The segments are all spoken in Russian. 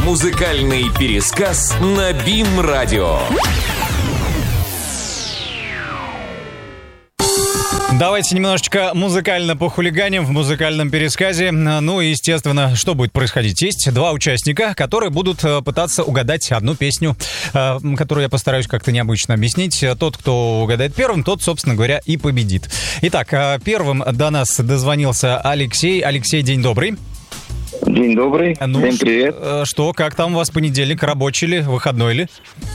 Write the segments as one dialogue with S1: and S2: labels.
S1: Музыкальный пересказ на БИМ-радио.
S2: Давайте немножечко музыкально похулиганим в музыкальном пересказе. Ну и, естественно, что будет происходить? Есть два участника, которые будут пытаться угадать одну песню, которую я постараюсь как-то необычно объяснить. Тот, кто угадает первым, тот, собственно говоря, и победит. Итак, первым до нас дозвонился Алексей. Алексей, день добрый.
S3: День добрый. Всем привет.
S2: Что, как там у вас понедельник? Рабочий ли? Выходной ли?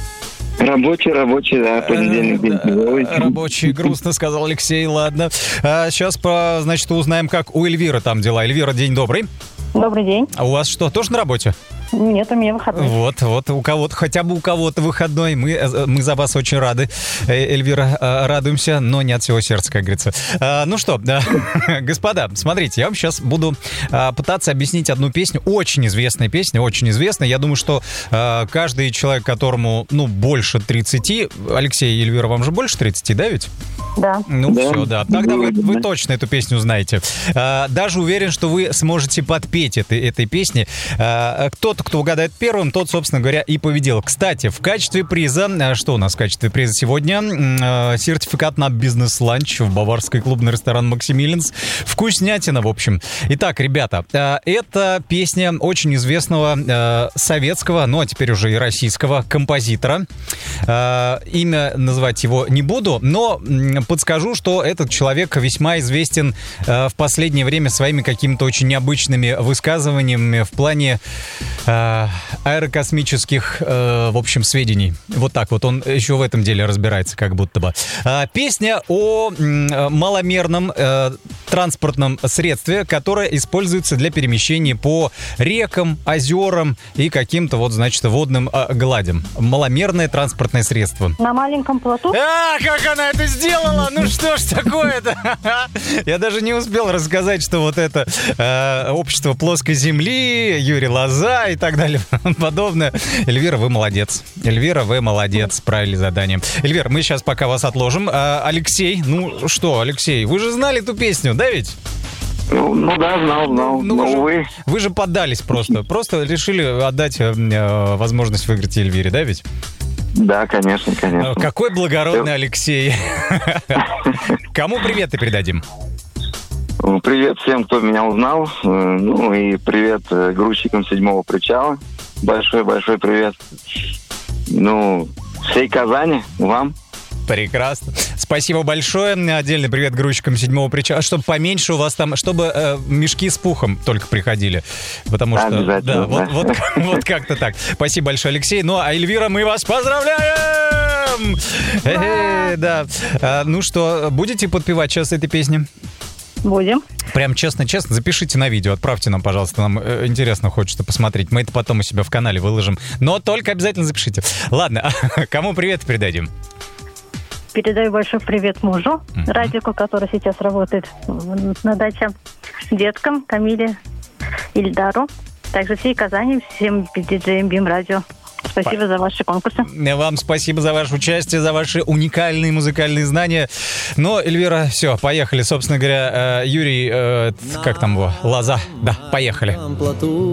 S3: Рабочий, да, понедельник, день тяжелый.
S2: Рабочий, грустно сказал Алексей, ладно. Сейчас, значит, узнаем, как у Эльвиры там дела. Эльвира, день добрый.
S4: Добрый день.
S2: А у вас что, тоже на работе?
S4: Нет, у меня выходной.
S2: Вот, у кого-то, хотя бы у кого-то выходной. Мы за вас очень рады, Эльвира, радуемся, но не от всего сердца, как говорится. Ну что, господа, смотрите, я вам сейчас буду пытаться объяснить одну песню, очень известная песня, очень известная. Я думаю, что каждый человек, которому, больше 30, Алексей и Эльвира, вам же больше 30, да ведь?
S4: Да.
S2: Все, да. Тогда вы точно эту песню знаете. Даже уверен, что вы сможете подпеть этой песни. Кто угадает первым, тот, собственно говоря, и победил. Кстати, в качестве приза, что у нас в качестве приза сегодня? Сертификат на бизнес-ланч в баварский клубный ресторан «Максимилианс». Вкуснятина, в общем. Итак, ребята, это песня очень известного советского, а теперь уже и российского композитора. Имя называть его не буду, но подскажу, что этот человек весьма известен в последнее время своими какими-то очень необычными высказываниями в плане аэрокосмических, в общем, сведений. Вот так вот. Он еще в этом деле разбирается, как будто бы. Песня о маломерном транспортном средстве, которое используется для перемещения по рекам, озерам и каким-то водным гладям. Маломерное транспортное средство.
S4: На маленьком плоту?
S2: Как она это сделала? Ну что ж такое-то? Я даже не успел рассказать, что вот это общество плоской земли, Юрий Лоза и так далее, подобное. Эльвира, вы молодец. Справили задание. Эльвира, мы сейчас пока вас отложим. Алексей, Алексей, вы же знали эту песню, да ведь?
S3: Да, знал.
S2: Вы же поддались просто. Просто решили отдать возможность выиграть Эльвире, да ведь?
S3: Да, конечно.
S2: Какой благородный Алексей. Кому приветы передадим?
S3: Привет всем, кто меня узнал. И привет грузчикам 7-го причала. Большой привет. Всей Казани, вам.
S2: Прекрасно. Спасибо большое. Отдельный привет грузчикам 7-го причала. Чтобы поменьше у вас там, чтобы мешки с пухом только приходили. Потому что...
S3: Обязательно.
S2: Да, вот как-то так. Спасибо большое, Алексей. А Эльвира, мы вас поздравляем! Да. Ну что, будете подпевать сейчас этой песни?
S4: Будем.
S2: Прям честно, запишите на видео, отправьте нам, пожалуйста, нам интересно хочется посмотреть. Мы это потом у себя в канале выложим, но только обязательно запишите. Ладно, кому привет передадим?
S4: Передаю большой привет мужу, Радику, который сейчас работает на даче, деткам, Камиле, Ильдару, также всей Казани, всем диджеям БИМ-радио. Спасибо за ваши конкурсы.
S2: Вам спасибо за ваше участие, за ваши уникальные музыкальные знания. Эльвира, все, поехали. Собственно говоря, Юрий, как там его, Лоза. Да, поехали.